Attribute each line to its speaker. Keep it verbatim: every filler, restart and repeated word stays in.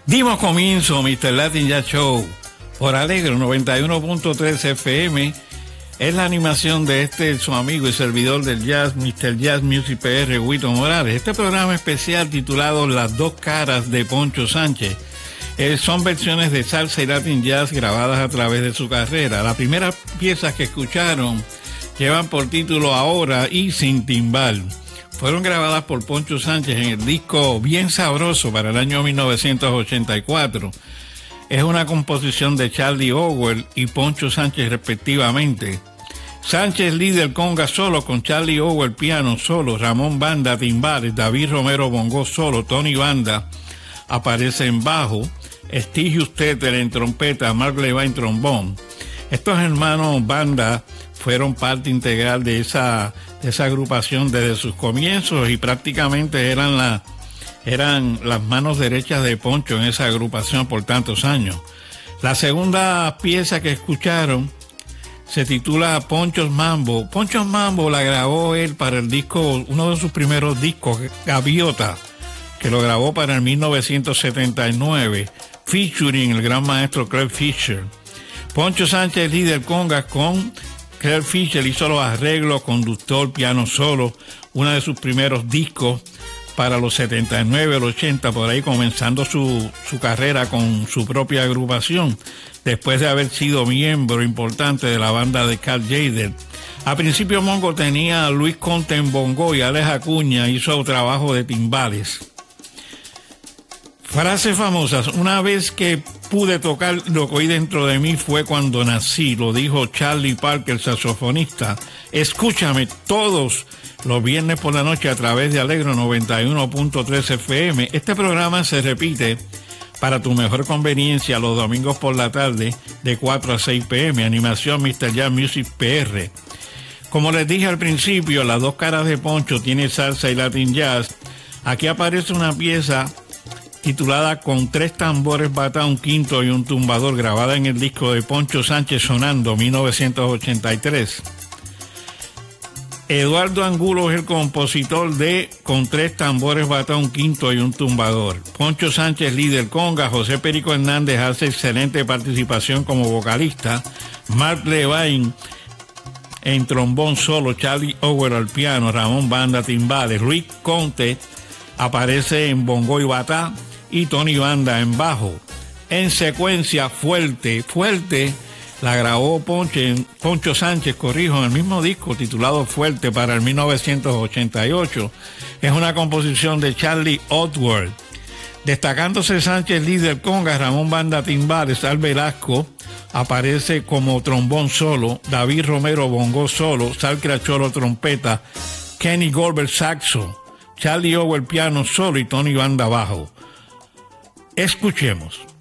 Speaker 1: Dimos comienzo, mister Latin Jazz Show, por Alegro noventa y uno punto tres F M. Es la animación de este, su amigo y servidor del jazz, mister Jazz Music P R, Huito Morales. Este programa especial titulado Las dos caras de Poncho Sánchez. Eh, son versiones de salsa y Latin Jazz grabadas a través de su carrera. Las primeras piezas que escucharon llevan por título Ahora y Sin Timbal. Fueron grabadas por Poncho Sánchez en el disco Bien Sabroso para el año mil novecientos ochenta y cuatro. Es una composición de Charlie Howell y Poncho Sánchez respectivamente. Sánchez líder conga solo con Charlie Howell piano solo, Ramón Banda timbales, David Romero bongo solo, Tony Banda aparece en bajo, Steve Husteter en trompeta, Mark Levine trombón. Estos hermanos Banda fueron parte integral de esa, de esa agrupación desde sus comienzos y prácticamente eran, la, eran las manos derechas de Poncho en esa agrupación por tantos años. La segunda pieza que escucharon se titula Poncho's Mambo. Poncho's Mambo la grabó él para el disco, uno de sus primeros discos, Gaviota, que lo grabó para el mil novecientos setenta y nueve, featuring el gran maestro Craig Fisher. Poncho Sánchez líder congas con Craig Fisher, hizo los arreglos, conductor, piano solo, uno de sus primeros discos para los setenta y nueve, el ochenta, por ahí comenzando su, su carrera con su propia agrupación, después de haber sido miembro importante de la banda de Carl Jader. A principio Mongo tenía a Luis Conte en bongo y Alex Acuña hizo trabajo de timbales. Frases famosas: una vez que pude tocar lo que oí dentro de mí fue cuando nací, lo dijo Charlie Parker, saxofonista. Escúchame todos los viernes por la noche a través de Alegro noventa y uno punto tres F M. Este programa se repite para tu mejor conveniencia los domingos por la tarde de cuatro a seis P M. Animación mister Jazz Music P R. Como les dije al principio, Las dos caras de Poncho tiene salsa y Latin Jazz. Aquí aparece una pieza titulada Con tres tambores bata, un quinto y un tumbador, grabada en el disco de Poncho Sánchez Sonando, mil novecientos ochenta y tres. Eduardo Angulo es el compositor de Con tres tambores bata, un quinto y un tumbador. Poncho Sánchez líder conga, José Perico Hernández hace excelente participación como vocalista, Mark Levine en trombón solo, Charlie Howell al piano, Ramón Banda timbales, Luis Conte aparece en bongo y batá y Tony Banda en bajo. En secuencia, Fuerte, Fuerte la grabó Poncho, Poncho Sánchez, corrijo, en el mismo disco titulado Fuerte para el mil novecientos ochenta y ocho. Es una composición de Charlie Otworth. Destacándose Sánchez líder conga, Ramón Banda timbales, Al Velasco aparece como trombón solo, David Romero bongo solo, Sal Cracholo trompeta, Kenny Goldberg saxo, Charlie Howell piano solo y Tony Banda bajo. Escuchemos.